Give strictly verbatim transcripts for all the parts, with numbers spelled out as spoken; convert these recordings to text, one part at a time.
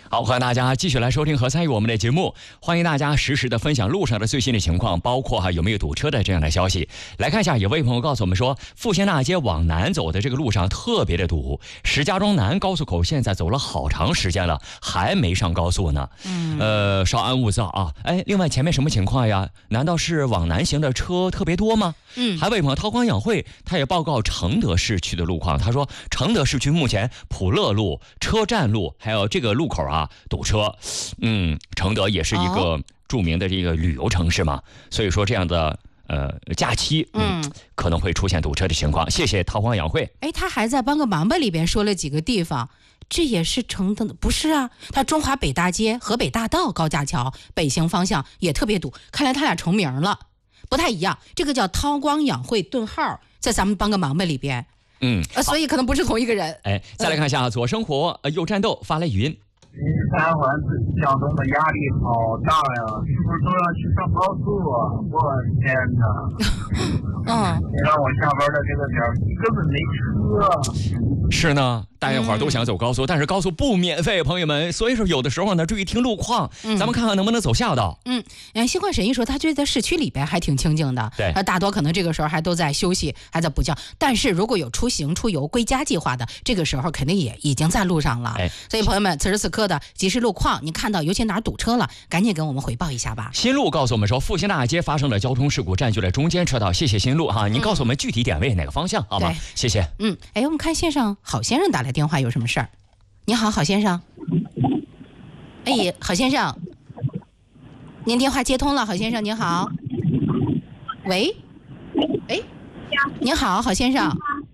好，欢迎大家继续来收听和参与我们的节目，欢迎大家实时的分享路上的最新的情况，包括哈有没有堵车的这样的消息。来看一下，有位朋友告诉我们说，复兴大街往南走的这个路上特别的堵，石家庄南高速口现在走了好长时间了，还没上高速呢。嗯，呃，稍安勿躁啊。哎，另外前面什么情况呀？难道是往南行的车特别多吗？嗯，还有位朋友韬光养晦，他也报告承德市区的路况，他说承德市区目前普乐路、车站路还有这个路口啊堵车。嗯，承德也是一个著名的这个旅游城市嘛，所以说这样的呃假期嗯, 嗯可能会出现堵车的情况。谢谢韬光养晦。 哎，他还在帮个忙吧里边说了几个地方，这也是承德的不是啊？他中华北大街、河北大道高架桥北行方向也特别堵，看来他俩重名了，不太一样。这个叫韬光养晦顿号，在咱们帮个忙吧里边， 嗯、 呃，所以可能不是同一个人。 哎，再来看一下、嗯、左生活呃又战斗发来语音。 三环交通的压力好大呀，是不是都要去上高速啊？我天哪！嗯，你让我下班的这个点儿根本没车。 是呢，大家伙都想走高速、嗯，但是高速不免费，朋友们。所以说有的时候呢，注意听路况、嗯，咱们看看能不能走下道。 嗯，新冠神医说他觉得在市区里边还挺清静的， 对， 大多可能这个时候还都在休息，还在补觉。但是如果有出行、出游、归家计划的，这个时候肯定也已经在路上了。哎，所以朋友们，此时此刻的即时路况，你看到尤其哪儿堵车了，赶紧跟我们回报一下吧。 新路告诉我们说，复兴大街发生了交通事故，占据了中间车道。谢谢新路哈，您告诉我们具体点位、嗯、哪个方向好吗？谢谢。 嗯，哎，我们看线上郝先生打来电话，有什么事儿？你好，郝先生。哎，郝先生，您电话接通了，郝先生您好。喂，哎，您好，郝先生。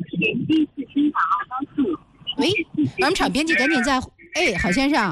喂，我们场编辑赶紧在。哎，郝先生，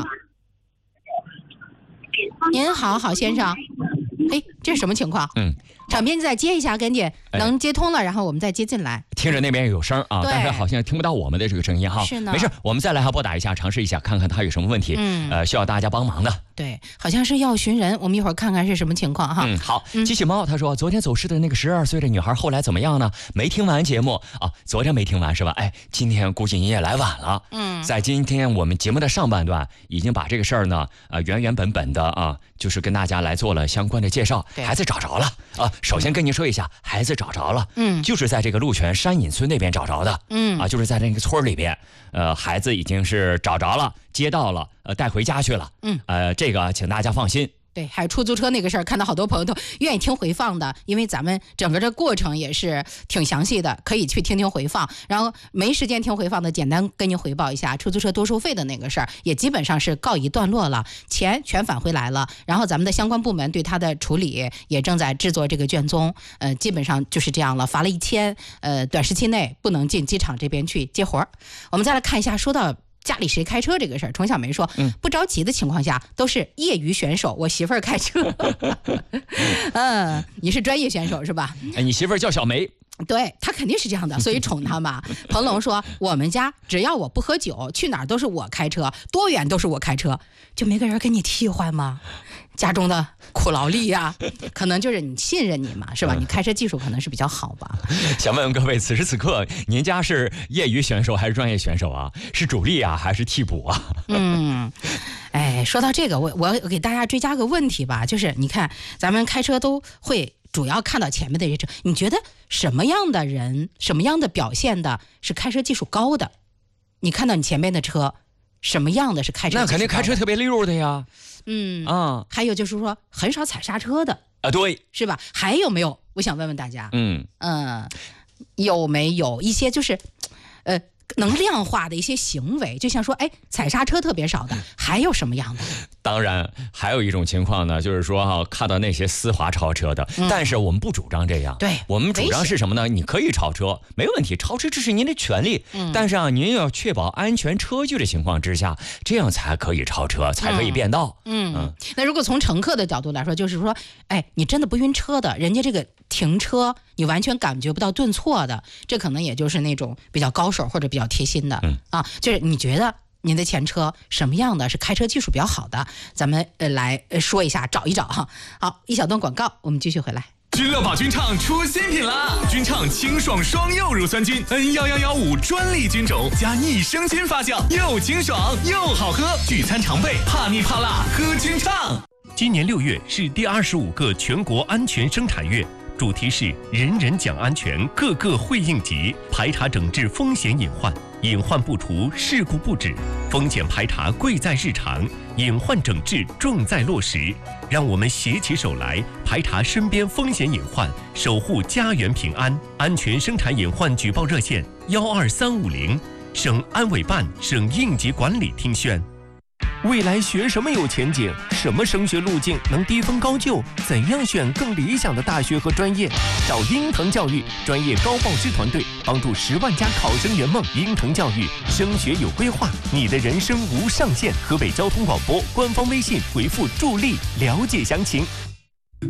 您好，郝先生。嘿，这是什么情况？嗯，场编辑再接一下，赶紧能接通了，然后我们再接进来。 听着那边有声啊，但是好像听不到我们的这个声音哈。 是呢， 没事，我们再来哈拨打一下，尝试一下，看看他有什么问题，嗯，呃，需要大家帮忙的。 对，好像是要寻人，我们一会儿看看是什么情况哈。 嗯，好。机器猫他说，昨天走失的那个十二岁的女孩后来怎么样呢？没听完节目啊，昨天没听完是吧？哎，今天估计你也来晚了。嗯，在今天我们节目的上半段已经把这个事儿呢，呃，原原本本的啊，就是跟大家来做了相关的介绍。孩子找着了啊，首先跟您说一下，孩子找着了，嗯，就是在这个鹿泉山隐村那边找着的，嗯啊，就是在那个村里边，呃，孩子已经是找着了，接到了，呃，带回家去了，嗯，呃，这个请大家放心。 对，还有出租车那个事儿，看到好多朋友都愿意听回放的，因为咱们整个这过程也是挺详细的，可以去听听回放。然后没时间听回放的，简单跟您回报一下，出租车多收费的那个事儿，也基本上是告一段落了，钱全返回来了。然后咱们的相关部门对他的处理也正在制作这个卷宗，呃，基本上就是这样了，罚了一千，呃，短时期内不能进机场这边去接活儿。我们再来看一下，说到家里谁开车这个事儿，程小梅说，嗯，不着急的情况下都是业余选手，我媳妇儿开车。嗯，你是专业选手是吧？ 哎，你媳妇儿叫小梅。 对，他肯定是这样的，所以宠他嘛。彭龙说，我们家只要我不喝酒，去哪儿都是我开车，多远都是我开车，就没个人跟你替换吗？家中的苦劳力呀、啊，可能就是你信任你嘛，是吧？你开车技术可能是比较好吧。 想问问各位，此时此刻您家是业余选手还是专业选手啊？是主力啊还是替补啊？ 嗯，哎，说到这个，我我给大家追加个问题吧，就是你看咱们开车都会主要看到前面的这车，你觉得什么样的人、什么样的表现的是开车技术高的？你看到你前面的车，什么样的是开车技术高的？ 那肯定开车特别溜的呀。 嗯啊，还有就是说很少踩刹车的啊，对， 是吧？还有没有？我想问问大家，嗯嗯，有没有一些就是，呃。能量化的一些行为，就像说，哎，踩刹车特别少的，还有什么样的？ 当然，还有一种情况呢，就是说哈、啊，看到那些丝滑超车的、嗯，但是我们不主张这样。 对， 我们主张是什么呢？你可以超车，没问题，超车这是您的权利。嗯，但是啊，您要确保安全车距的情况之下，这样才可以超车，才可以变道。 嗯 嗯, 嗯，那如果从乘客的角度来说，就是说，哎，你真的不晕车的，人家这个停车你完全感觉不到顿挫的，这可能也就是那种比较高手或者比较贴心的。嗯啊，就是你觉得您的前车什么样的是开车技术比较好的，咱们呃来说一下，找一找哈。好，一小段广告，我们继续回来。 君乐宝君畅出新品啦！君畅清爽双柚乳酸菌 N 一一一五专利菌种加益生菌发酵，又清爽又好喝，聚餐常备，怕腻怕辣喝君畅。 今年六月是第二十五个全国安全生产月，主题是人人讲安全，个个会应急，排查整治风险隐患，隐患不除，事故不止，风险排查贵在日常，隐患整治重在落实。让我们携起手来，排查身边风险隐患，守护家园平安。安全生产隐患举报热线：幺二三五零，省安委办、省应急管理厅宣。未来学什么有前景？什么升学路径能低分高就？怎样选更理想的大学和专业？找鹰腾教育专业高报师团队，帮助十万家考生圆梦。鹰腾教育升学有规划，你的人生无上限。河北交通广播官方微信回复助力了解详情。